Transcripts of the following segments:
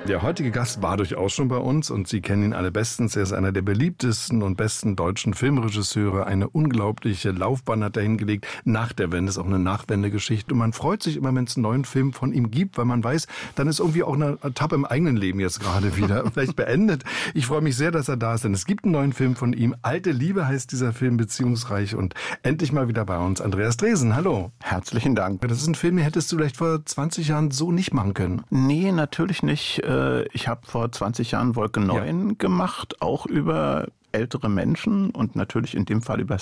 Der heutige Gast war durchaus schon bei uns und Sie kennen ihn alle bestens. Er ist einer der beliebtesten und besten deutschen Filmregisseure. Eine unglaubliche Laufbahn hat er hingelegt. Nach der Wende ist auch eine Nachwendegeschichte. Und man freut sich immer, wenn es einen neuen Film von ihm gibt, weil man weiß, dann ist irgendwie auch eine Etappe im eigenen Leben jetzt gerade wieder vielleicht beendet. Ich freue mich sehr, dass er da ist, denn es gibt einen neuen Film von ihm. Alte Liebe heißt dieser Film, beziehungsreich, und endlich mal wieder bei uns. Andreas Dresen, hallo. Herzlichen Dank. Das ist ein Film, den hättest du vielleicht vor 20 Jahren so nicht machen können. Nee, natürlich nicht. Ich habe vor 20 Jahren Wolke 9 gemacht, auch über ältere Menschen und natürlich in dem Fall über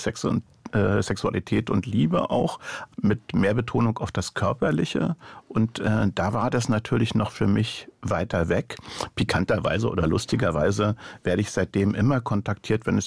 Sexualität und Liebe auch, mit mehr Betonung auf das Körperliche. Und da war das natürlich noch für mich weiter weg. Pikanterweise oder lustigerweise werde ich seitdem immer kontaktiert, wenn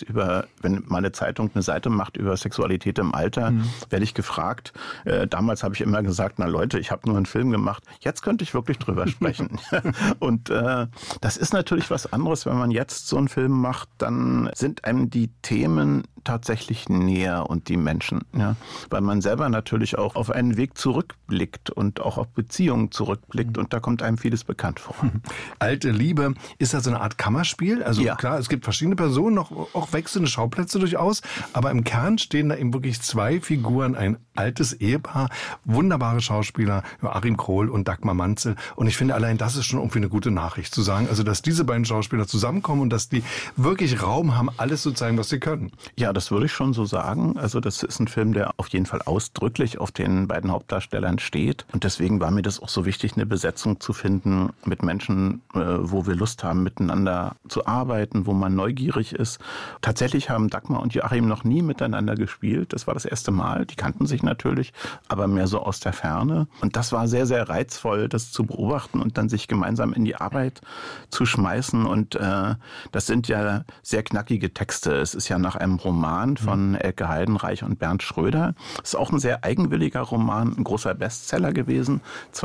meine Zeitung eine Seite macht über Sexualität im Alter, werde ich gefragt. Damals habe ich immer gesagt, na Leute, ich habe nur einen Film gemacht, jetzt könnte ich wirklich drüber sprechen. Und das ist natürlich was anderes, wenn man jetzt so einen Film macht, dann sind einem die Themen tatsächlich näher und die Menschen, ja, weil man selber natürlich auch auf einen Weg zurückblickt und auch auf Beziehungen zurückblickt und da kommt einem vieles bekannt vor. Alte Liebe, ist das so eine Art Kammerspiel? Also klar, es gibt verschiedene Personen, auch wechselnde Schauplätze durchaus, aber im Kern stehen da eben wirklich zwei Figuren, ein altes Ehepaar, wunderbare Schauspieler, Joachim Krohl und Dagmar Manzel, und ich finde allein das ist schon irgendwie eine gute Nachricht, zu sagen, also dass diese beiden Schauspieler zusammenkommen und dass die wirklich Raum haben, alles zu zeigen, was sie können. Ja, das würde ich schon so sagen. Also das ist ein Film, der auf jeden Fall ausdrücklich auf den beiden Hauptdarstellern steht. Und deswegen war mir das auch so wichtig, eine Besetzung zu finden mit Menschen, wo wir Lust haben, miteinander zu arbeiten, wo man neugierig ist. Tatsächlich haben Dagmar und Joachim noch nie miteinander gespielt. Das war das erste Mal. Die kannten sich natürlich, aber mehr so aus der Ferne. Und das war sehr, sehr reizvoll, das zu beobachten und dann sich gemeinsam in die Arbeit zu schmeißen. Und das sind ja sehr knackige Texte. Es ist ja nach einem Roman von Elke Heidenreich und Bernd Schröder. Es ist auch ein sehr eigenwilliger Roman, ein großer Bestseller gewesen,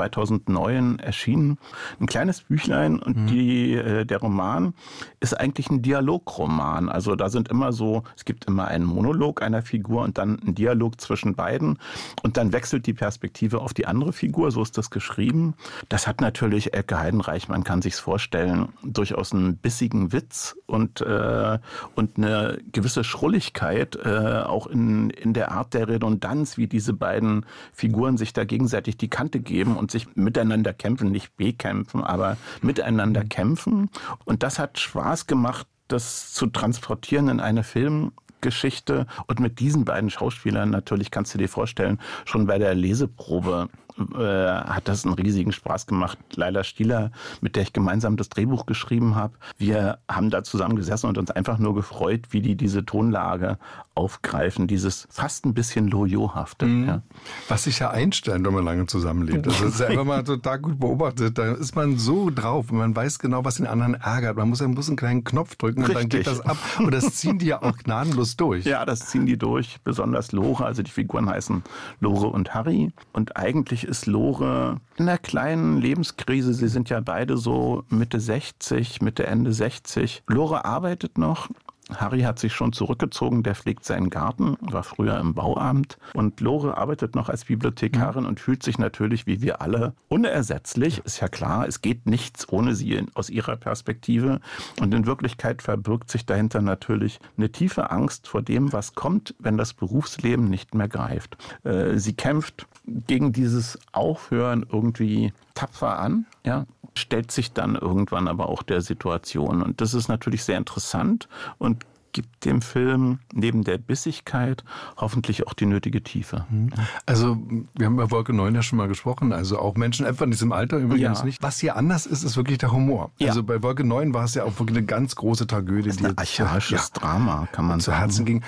2009 erschienen. Ein kleines Büchlein und der Roman ist eigentlich ein Dialogroman. Also da sind es gibt immer einen Monolog einer Figur und dann einen Dialog zwischen beiden und dann wechselt die Perspektive auf die andere Figur, so ist das geschrieben. Das hat natürlich Elke Heidenreich, man kann sich's vorstellen, durchaus einen bissigen Witz und eine gewisse Schrulligkeit, auch in der Art der Redundanz, wie diese beiden Figuren sich da gegenseitig die Kante geben und sich miteinander kämpfen, nicht bekämpfen, aber miteinander kämpfen. Und das hat Spaß gemacht, das zu transportieren in eine Filmgeschichte. Und mit diesen beiden Schauspielern natürlich, kannst du dir vorstellen, schon bei der Leseprobe hat das einen riesigen Spaß gemacht. Laila Stieler, mit der ich gemeinsam das Drehbuch geschrieben habe. Wir haben da zusammen gesessen und uns einfach nur gefreut, wie die diese Tonlage aufgreifen, dieses fast ein bisschen Loriot-hafte. Ja. Was sich ja einstellt, wenn man lange zusammenlebt. Das ist ja immer mal total gut beobachtet. Da ist man so drauf und man weiß genau, was den anderen ärgert. Man muss einen kleinen Knopf drücken und dann geht das ab. Und das ziehen die ja auch gnadenlos durch. Ja, das ziehen die durch. Besonders Lore, also die Figuren heißen Lore und Harry. Und eigentlich ist Lore in einer kleinen Lebenskrise. Sie sind ja beide so Mitte 60, Ende 60. Lore arbeitet noch. Harry hat sich schon zurückgezogen, der pflegt seinen Garten, war früher im Bauamt. Und Lore arbeitet noch als Bibliothekarin und fühlt sich natürlich, wie wir alle, unersetzlich. Ist ja klar, es geht nichts ohne sie aus ihrer Perspektive. Und in Wirklichkeit verbirgt sich dahinter natürlich eine tiefe Angst vor dem, was kommt, wenn das Berufsleben nicht mehr greift. Sie kämpft gegen dieses Aufhören irgendwie tapfer an, ja, stellt sich dann irgendwann aber auch der Situation. Und das ist natürlich sehr interessant und gibt dem Film neben der Bissigkeit hoffentlich auch die nötige Tiefe. Also wir haben bei Wolke 9 ja schon mal gesprochen, also auch Menschen etwa in diesem Alter übrigens nicht. Was hier anders ist, ist wirklich der Humor. Ja. Also bei Wolke 9 war es ja auch wirklich eine ganz große Tragödie, das ist ein archaisches Drama, kann man zu Herzen ging.